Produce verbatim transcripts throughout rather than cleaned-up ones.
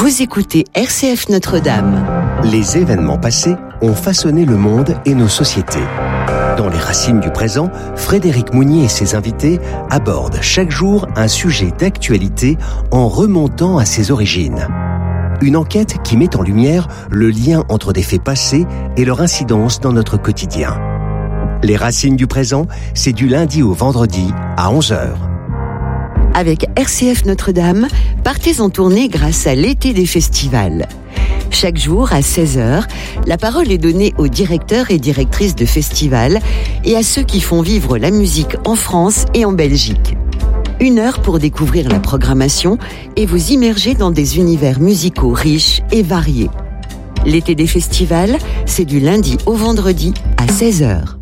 Vous écoutez R C F Notre-Dame. Les événements passés ont façonné le monde et nos sociétés. Dans les racines du présent, Frédéric Mounier et ses invités abordent chaque jour un sujet d'actualité en remontant à ses origines. Une enquête qui met en lumière le lien entre des faits passés et leur incidence dans notre quotidien. Les racines du présent, c'est du lundi au vendredi à onze heures. Avec R C F Notre-Dame, partez en tournée grâce à l'été des festivals. Chaque jour, à seize heures, la parole est donnée aux directeurs et directrices de festivals et à ceux qui font vivre la musique en France et en Belgique. Une heure pour découvrir la programmation et vous immerger dans des univers musicaux riches et variés. L'été des festivals, c'est du lundi au vendredi à seize heures.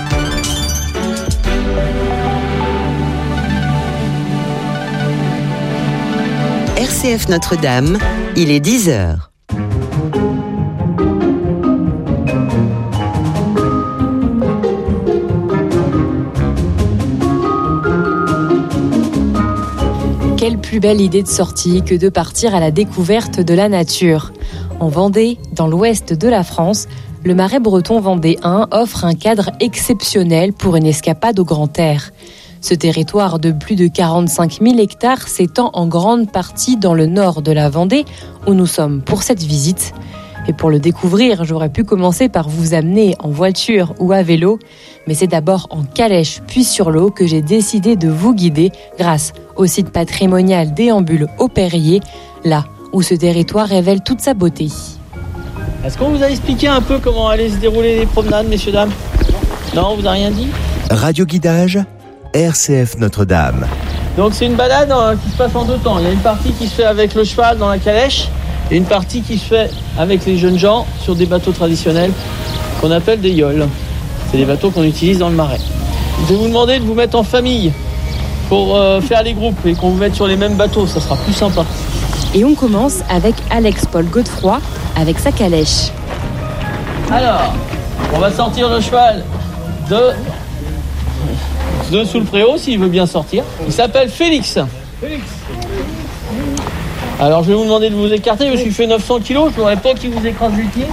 R C F Notre-Dame, il est dix heures. Quelle plus belle idée de sortie que de partir à la découverte de la nature. En Vendée, dans l'ouest de la France, le Marais breton vendéen offre un cadre exceptionnel pour une escapade au grand air. Ce territoire de plus de quarante-cinq mille hectares s'étend en grande partie dans le nord de la Vendée, où nous sommes pour cette visite. Et pour le découvrir, j'aurais pu commencer par vous amener en voiture ou à vélo, mais c'est d'abord en calèche puis sur l'eau que j'ai décidé de vous guider grâce au site patrimonial Déambule au Perrier, là où ce territoire révèle toute sa beauté. Est-ce qu'on vous a expliqué un peu comment allaient se dérouler les promenades, messieurs, dames ? Non, on vous a rien dit ? Radio guidage, R C F Notre-Dame. Donc c'est une balade euh, qui se passe en deux temps. Il y a une partie qui se fait avec le cheval dans la calèche et une partie qui se fait avec les jeunes gens sur des bateaux traditionnels qu'on appelle des yoles. C'est des bateaux qu'on utilise dans le Marais. Je vais vous demander de vous mettre en famille pour euh, faire les groupes et qu'on vous mette sur les mêmes bateaux, ça sera plus sympa. Et on commence avec Alex-Paul Godefroy avec sa calèche. Alors, on va sortir le cheval de, de sous le préau s'il veut bien sortir. Il s'appelle Félix. Félix. Alors je vais vous demander de vous écarter parce qu'il fait neuf cents kilos, je ne voudrais pas qu'il vous écrase les pieds.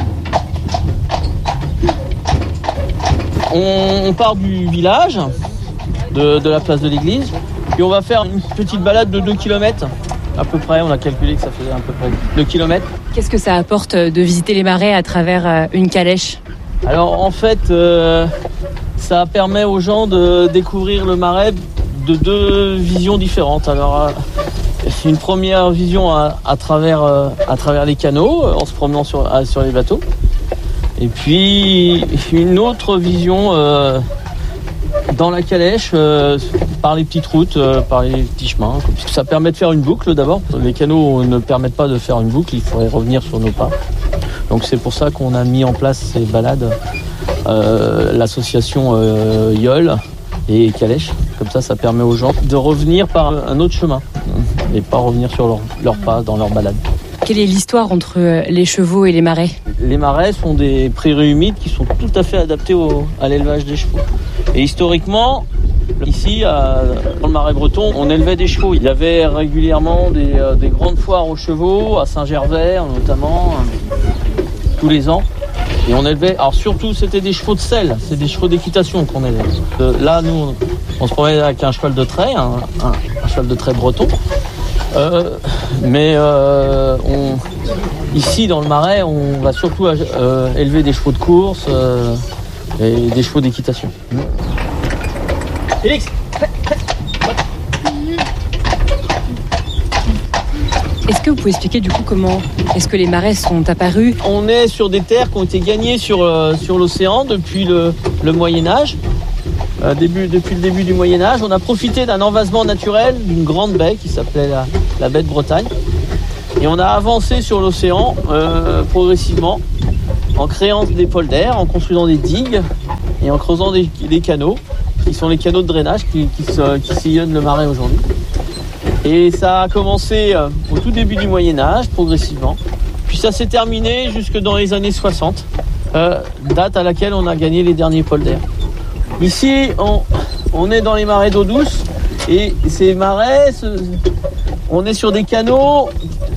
On, on part du village, de, de la place de l'église, puis on va faire une petite balade de deux kilomètres. À peu près, on a calculé que ça faisait à peu près deux kilomètres. Qu'est-ce que ça apporte de visiter les marais à travers une calèche ? Alors en fait, euh, ça permet aux gens de découvrir le Marais de deux visions différentes. Alors, euh, c'est une première vision à, à, travers, euh, à travers les canaux, euh, en se promenant sur, à, sur les bateaux. Et puis une autre vision euh, dans la calèche, euh, par les petites routes, euh, par les petits chemins. Ça permet de faire une boucle d'abord. Les canaux ne permettent pas de faire une boucle, il faudrait revenir sur nos pas. Donc c'est pour ça qu'on a mis en place ces balades, euh, l'association euh, Yole et Calèche. Comme ça, ça permet aux gens de revenir par un autre chemin et pas revenir sur leur, leur pas dans leur balade. Quelle est l'histoire entre les chevaux et les marais ? Les marais sont des prairies humides qui sont tout à fait adaptées au, à l'élevage des chevaux. Et historiquement, ici, à, dans le Marais breton, on élevait des chevaux. Il y avait régulièrement des, euh, des grandes foires aux chevaux, à Saint-Gervais notamment, euh, tous les ans. Et on élevait, alors surtout c'était des chevaux de selle, c'est des chevaux d'équitation qu'on élevait. Euh, là, nous, on, on se promenait avec un cheval de trait, un, un, un cheval de trait breton. Euh, mais euh, on, ici dans le Marais, on va surtout euh, élever des chevaux de course euh, et des chevaux d'équitation. Félix. Est-ce que vous pouvez expliquer du coup comment est-ce que les marais sont apparus ? On est sur des terres qui ont été gagnées sur, euh, sur l'océan depuis le, le Moyen-Âge. Euh, début, depuis le début du Moyen-Âge, on a profité d'un envasement naturel d'une grande baie qui s'appelait la, la baie de Bretagne. Et on a avancé sur l'océan euh, progressivement en créant des polders, en construisant des digues et en creusant des, des canaux, qui sont les canaux de drainage qui, qui, se, qui sillonnent le Marais aujourd'hui. Et ça a commencé euh, au tout début du Moyen-Âge, progressivement. Puis ça s'est terminé jusque dans les années soixante, euh, date à laquelle on a gagné les derniers polders. Ici, on, on est dans les marais d'eau douce et ces marais, ce, on est sur des canaux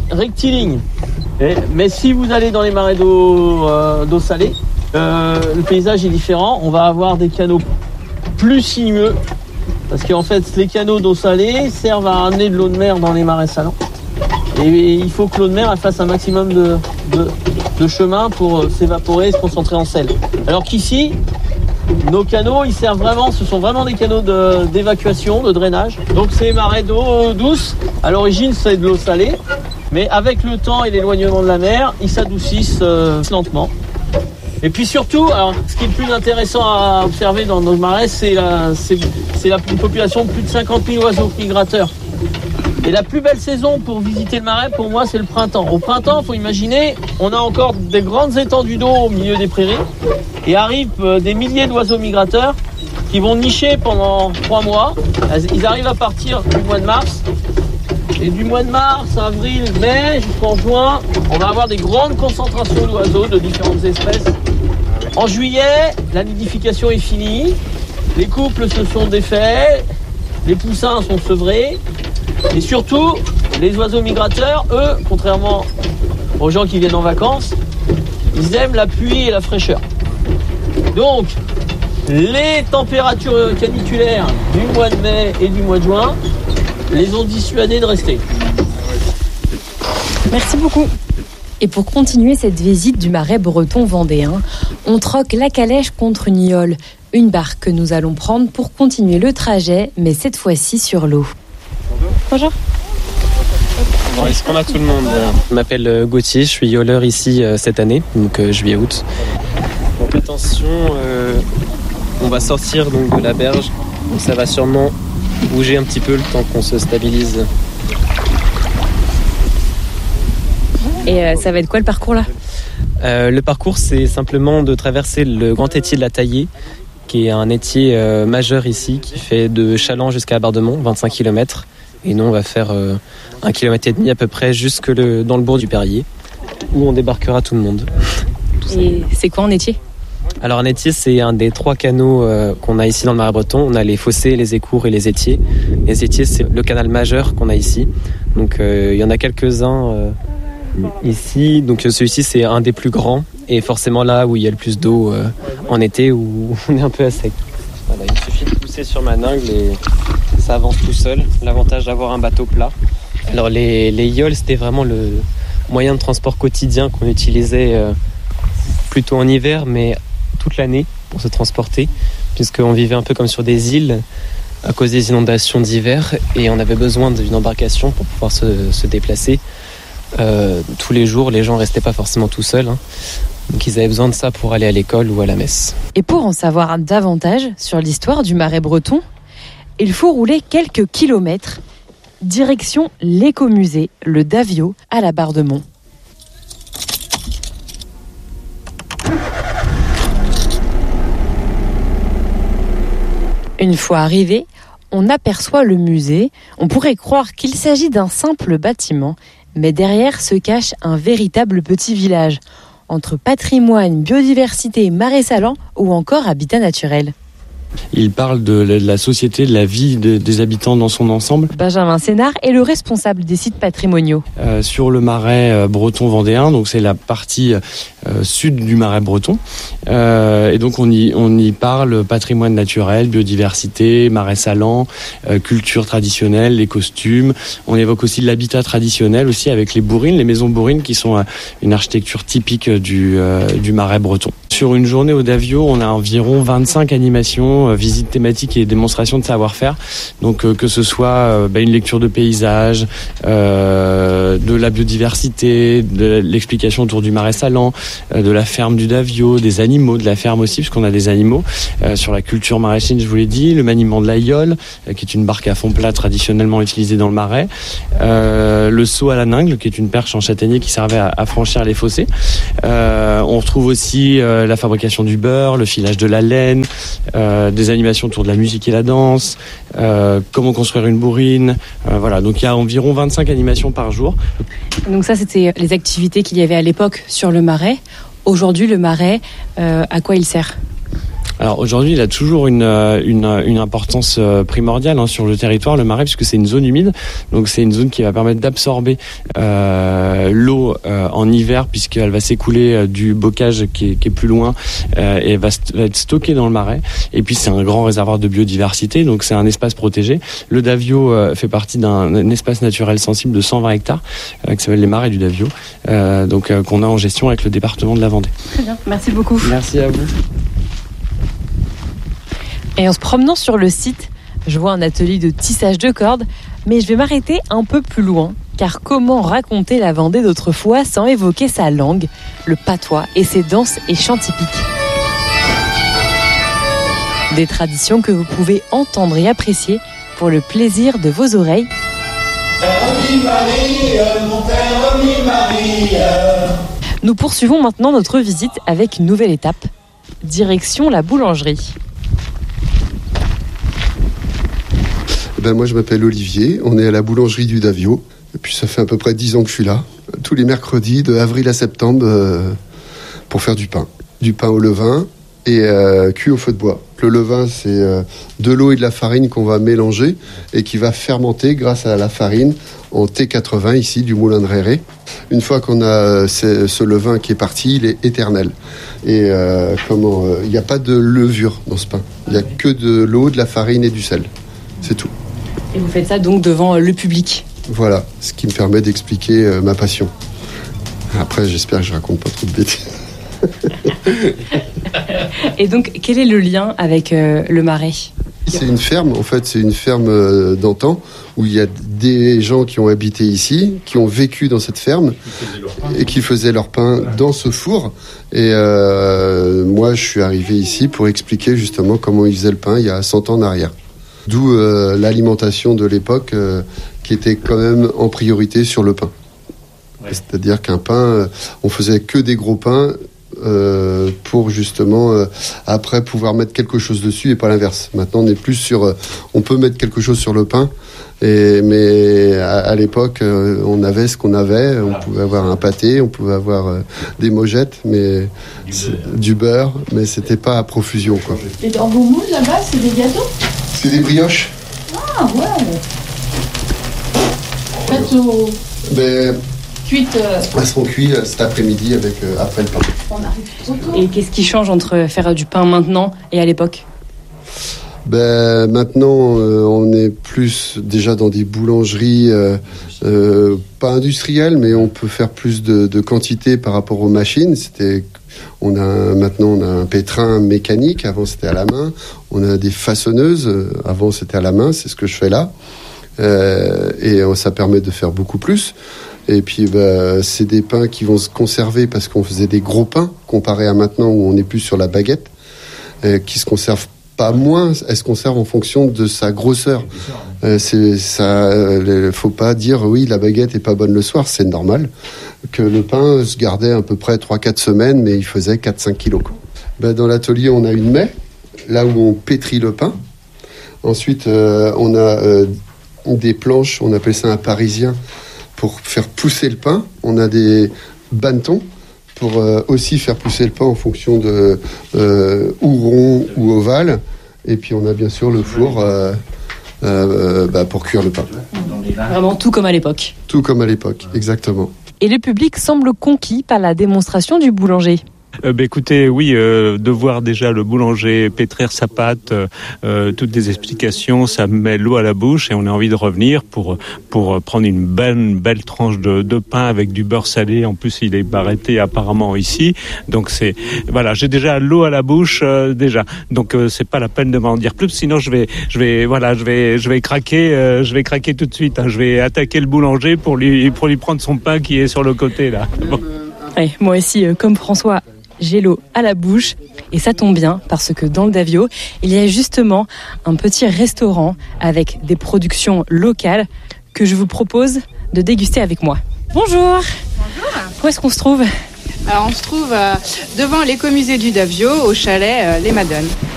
rectiligne. Et, mais si vous allez dans les marais d'eau, euh, d'eau salée, euh, le paysage est différent. On va avoir des canaux plus sinueux. Parce qu'en fait, les canaux d'eau salée servent à amener de l'eau de mer dans les marais salants. Et il faut que l'eau de mer elle fasse un maximum de, de, de chemin pour s'évaporer et se concentrer en sel. Alors qu'ici, nos canaux, ils servent vraiment, ce sont vraiment des canaux de, d'évacuation, de drainage. Donc c'est marais d'eau douce. À l'origine, c'est de l'eau salée. Mais avec le temps et l'éloignement de la mer, ils s'adoucissent euh, lentement. Et puis surtout, alors, ce qui est le plus intéressant à observer dans nos marais, c'est la, c'est, c'est la une population de plus de cinquante mille oiseaux migrateurs. Et la plus belle saison pour visiter le marais, pour moi, c'est le printemps. Au printemps, il faut imaginer, on a encore des grandes étendues d'eau au milieu des prairies. Et arrivent euh, des milliers d'oiseaux migrateurs qui vont nicher pendant trois mois. Ils arrivent à partir du mois de mars. Et du mois de mars, avril, mai, jusqu'en juin, on va avoir des grandes concentrations d'oiseaux de différentes espèces. En juillet, la nidification est finie. Les couples se sont défaits. Les poussins sont sevrés. Et surtout, les oiseaux migrateurs, eux, contrairement aux gens qui viennent en vacances, ils aiment la pluie et la fraîcheur. Donc, les températures caniculaires du mois de mai et du mois de juin les ont dissuadés de rester. Merci beaucoup. Et pour continuer cette visite du marais breton vendéen, on troque la calèche contre une yole, une barque que nous allons prendre pour continuer le trajet, mais cette fois-ci sur l'eau. Bonjour. Bon, est-ce qu'on a tout le monde ? Je m'appelle Gauthier, je suis yoleur ici euh, cette année, donc euh, juillet-août. Donc attention, euh, on va sortir donc, de la berge, donc ça va sûrement bouger un petit peu le temps qu'on se stabilise. Et euh, ça va être quoi le parcours là ? euh, Le parcours, c'est simplement de traverser le grand étier de la Taillée, qui est un étier euh, majeur ici, qui fait de Chaland jusqu'à Bardemont, vingt-cinq kilomètres. Et nous, on va faire euh, un kilomètre et demi à peu près jusque le, dans le bourg du Perrier, où on débarquera tout le monde. Tout Et c'est quoi un étier ? Alors un étier, c'est un des trois canaux euh, qu'on a ici dans le marais breton. On a les fossés, les écours et les étiers. Les étiers, c'est le canal majeur qu'on a ici. Donc euh, il y en a quelques-uns euh, ici. Donc celui-ci, c'est un des plus grands. Et forcément là où il y a le plus d'eau euh, en été, où on est un peu à sec. Voilà, il suffit de pousser sur ma ningle et ça avance tout seul. L'avantage d'avoir un bateau plat. Alors les, les yoles, c'était vraiment le moyen de transport quotidien qu'on utilisait euh, plutôt en hiver, mais toute l'année pour se transporter, puisqu'on vivait un peu comme sur des îles à cause des inondations d'hiver et on avait besoin d'une embarcation pour pouvoir se, se déplacer. Euh, tous les jours, les gens ne restaient pas forcément tout seuls, hein. Donc ils avaient besoin de ça pour aller à l'école ou à la messe. Et pour en savoir davantage sur l'histoire du marais breton, il faut rouler quelques kilomètres, direction l'écomusée, le Davio, à la Bardemont. Une fois arrivé, on aperçoit le musée. On pourrait croire qu'il s'agit d'un simple bâtiment, mais derrière se cache un véritable petit village, entre patrimoine, biodiversité, marais salants ou encore habitat naturel. Il parle de la société, de la vie de, des habitants dans son ensemble. Benjamin Sénard est le responsable des sites patrimoniaux. Euh, sur le marais euh, breton vendéen, donc c'est la partie euh, sud du marais breton. Euh, et donc on y, on y parle patrimoine naturel, biodiversité, marais salants, euh, culture traditionnelle, les costumes. On évoque aussi l'habitat traditionnel aussi avec les bourrines, les maisons bourrines qui sont euh, une architecture typique du, euh, du marais breton. Sur une journée au Davio, on a environ vingt-cinq animations, euh, visites thématiques et démonstrations de savoir-faire. Donc euh, que ce soit euh, bah, une lecture de paysages, euh, de la biodiversité, de l'explication autour du marais salant, euh, de la ferme du Davio, des animaux de la ferme aussi, puisqu'on a des animaux. Euh, sur la culture maraîchine, je vous l'ai dit, le maniement de la yole, euh, qui est une barque à fond plat traditionnellement utilisée dans le marais. Euh, le saut à la ningle, qui est une perche en châtaignier qui servait à, à franchir les fossés. Euh, on retrouve aussi euh, la fabrication du beurre, le filage de la laine, euh, des animations autour de la musique et la danse, euh, comment construire une bourrine. Euh, voilà, donc il y a environ vingt-cinq animations par jour. Donc ça, c'était les activités qu'il y avait à l'époque sur le marais. Aujourd'hui, le marais, euh, à quoi il sert ? Alors aujourd'hui, il a toujours une une, une importance primordiale hein, sur le territoire, le Marais, puisque c'est une zone humide. Donc c'est une zone qui va permettre d'absorber euh, l'eau euh, en hiver, puisqu'elle va s'écouler euh, du bocage qui est, qui est plus loin euh, et va, st- va être stockée dans le Marais. Et puis c'est un grand réservoir de biodiversité, donc c'est un espace protégé. Le Davio euh, fait partie d'un un espace naturel sensible de cent vingt hectares euh, qui s'appelle les Marais du Davio, euh, donc euh, qu'on a en gestion avec le département de la Vendée. Très bien, merci beaucoup. Merci à vous. Et en se promenant sur le site, je vois un atelier de tissage de cordes, mais je vais m'arrêter un peu plus loin, car comment raconter la Vendée d'autrefois sans évoquer sa langue, le patois et ses danses et chants typiques. Des traditions que vous pouvez entendre et apprécier pour le plaisir de vos oreilles. Nous poursuivons maintenant notre visite avec une nouvelle étape, direction la boulangerie. Ben moi je m'appelle Olivier, on est à la boulangerie du Davio, et puis ça fait à peu près dix ans que je suis là, tous les mercredis de avril à septembre euh, pour faire du pain. Du pain au levain et euh, cuit au feu de bois. Le levain c'est euh, de l'eau et de la farine qu'on va mélanger et qui va fermenter grâce à la farine en T quatre-vingts ici du moulin de Réré. Une fois qu'on a ce, ce levain qui est parti, il est éternel. Et euh, comment il euh, n'y a pas de levure dans ce pain, il n'y a que de l'eau, de la farine et du sel, c'est tout. Et vous faites ça donc devant le public. Voilà, ce qui me permet d'expliquer euh, ma passion. Après, j'espère que je raconte pas trop de bêtises. Et donc, quel est le lien avec euh, le Marais ? C'est une ferme, en fait, c'est une ferme euh, d'antan où il y a des gens qui ont habité ici, qui ont vécu dans cette ferme et qui faisaient leur pain dans ce four. Et euh, moi, je suis arrivé ici pour expliquer justement comment ils faisaient le pain il y a cent ans en arrière. D'où euh, l'alimentation de l'époque euh, qui était quand même en priorité sur le pain. Ouais. C'est-à-dire qu'un pain, euh, on faisait que des gros pains euh, pour justement euh, après pouvoir mettre quelque chose dessus et pas l'inverse. Maintenant on est plus sur, euh, on peut mettre quelque chose sur le pain, et, mais à, à l'époque euh, on avait ce qu'on avait, on pouvait avoir un pâté, on pouvait avoir euh, des mojettes, mais du, du beurre, mais c'était pas à profusion quoi. Et dans vos moules là-bas, c'est des gâteaux ? C'est des brioches. Ah ouais. Faites au... Ben, cuites. Euh... Elles seront cuites cet après-midi avec euh, après le pain. On arrive tout autour. Et qu'est-ce qui change entre faire du pain maintenant et à l'époque ? Ben maintenant, euh, on est plus déjà dans des boulangeries, euh, euh, pas industrielles, mais on peut faire plus de, de quantité par rapport aux machines. C'était, on a un, maintenant on a un pétrin mécanique. Avant c'était à la main. On a des façonneuses. Avant c'était à la main. C'est ce que je fais là, euh, et ça permet de faire beaucoup plus. Et puis ben, c'est des pains qui vont se conserver parce qu'on faisait des gros pains comparé à maintenant où on est plus sur la baguette, euh, qui se conservent pas moins, elle se conserve en fonction de sa grosseur. Euh, c'est ça, euh, faut pas dire oui la baguette est pas bonne le soir, c'est normal que le pain se gardait à peu près trois quatre semaines, mais il faisait quatre cinq kilos. Quoi. Ben, dans l'atelier on a une maie, là où on pétrit le pain. Ensuite euh, on a euh, des planches, on appelle ça un parisien, pour faire pousser le pain. On a des bannetons pour euh, aussi faire pousser le pain en fonction de euh, ou rond ou ovale. Et puis on a bien sûr le four euh, euh, bah, pour cuire le pain. Vraiment tout comme à l'époque. Tout comme à l'époque, exactement. Et le public semble conquis par la démonstration du boulanger. Euh, bah, écoutez, oui, euh, de voir déjà le boulanger pétrir sa pâte, euh, toutes les explications, ça met l'eau à la bouche et on a envie de revenir pour pour prendre une belle belle tranche de, de pain avec du beurre salé. En plus, il est barretté apparemment ici, donc c'est voilà, j'ai déjà l'eau à la bouche euh, déjà. Donc euh, c'est pas la peine de m'en dire plus, sinon je vais je vais voilà, je vais je vais craquer, euh, je vais craquer tout de suite. Hein. Je vais attaquer le boulanger pour lui pour lui prendre son pain qui est sur le côté là. Bon. Ouais, moi aussi, euh, comme François. J'ai l'eau à la bouche et ça tombe bien parce que dans le Davio, il y a justement un petit restaurant avec des productions locales que je vous propose de déguster avec moi. Bonjour. Bonjour. Où est-ce qu'on se trouve ? Alors on se trouve euh, devant l'écomusée du Davio, au chalet euh, Les Madones.